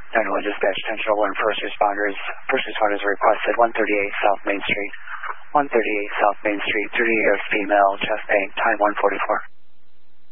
911 dispatch, attention all first responders. First responders requested 138 South Main Street. 138 South Main Street, 38-year female, chest pain, time 1:44.